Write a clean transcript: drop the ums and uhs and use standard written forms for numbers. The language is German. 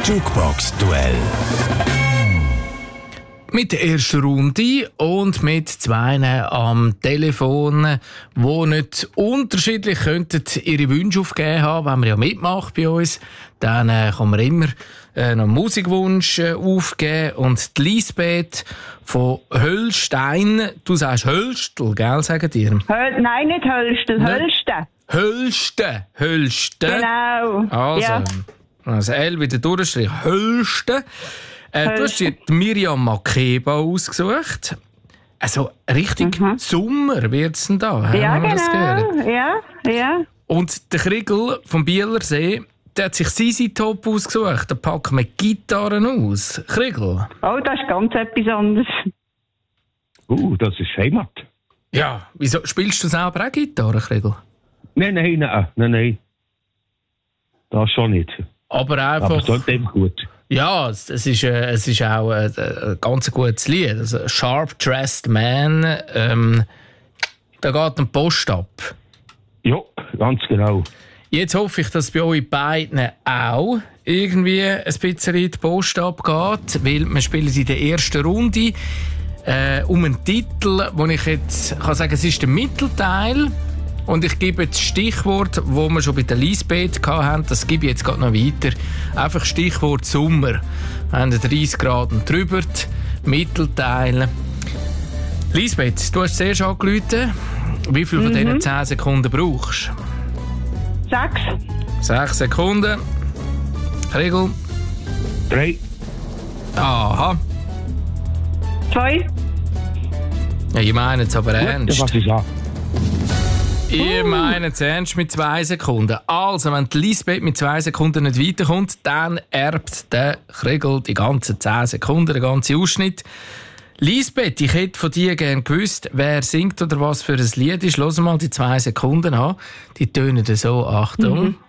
Jukebox-Duell. Mit der ersten Runde und mit zwei am Telefon, die nicht unterschiedlich könnten ihre Wünsche aufgeben haben. Wenn man ja mitmacht bei uns, dann kann man immer noch einen Musikwunsch aufgeben. Und die Lisbeth von Höllstein, du sagst Höllstel, gell, sagen dir? Nein, nicht Höllstel, Höllsten. Höllsten. Genau. Also, ja. Also L wieder durchstrich. Höllsten. Du hast dir die Miriam Makeba ausgesucht. Also richtig Sommer wird es denn da. Ja, haben wir das genau. gehört? Ja. Und der Kriegel vom Bielersee, der hat sich Sisi Top ausgesucht. Da packen wir Gitarren aus. Kriegel. Oh, das ist ganz etwas anderes. Das ist Heimat. Ja, wieso spielst du selber auch Gitarre, Kriegel? Nein. Das schon nicht. Aber einfach. Aber es klingt eben gut. Ja, es ist auch ein ganz gutes Lied. Also, Sharp Dressed Man, da geht ein Post ab. Ja, ganz genau. Jetzt hoffe ich, dass bei euch beiden auch irgendwie ein bisschen die Post abgeht, weil wir spielen in der ersten Runde um einen Titel, wo ich jetzt kann sagen, es ist der Mittelteil. Und ich gebe das Stichwort, das wir schon bei der Lisbeth hatten, das gebe ich jetzt gerade noch weiter. Einfach Stichwort Sommer. Wir haben 30 Grad und drüber, Mittelteil. Lisbeth, du hast zuerst angerufen. Wie viel von diesen 10 Sekunden brauchst du? 6 Sekunden. Regel? 3. Aha. 2. Ja, ich meine es aber ernst. Was ist an? Ihr meint es ernst mit 2 Sekunden. Also, wenn die Lisbeth mit 2 Sekunden nicht weiterkommt, dann erbt der Kriegel die ganzen 10 Sekunden, den ganzen Ausschnitt. Lisbeth, ich hätte von dir gerne gewusst, wer singt oder was für ein Lied ist. Hör mal die 2 Sekunden an. Die tönen so. Achtung.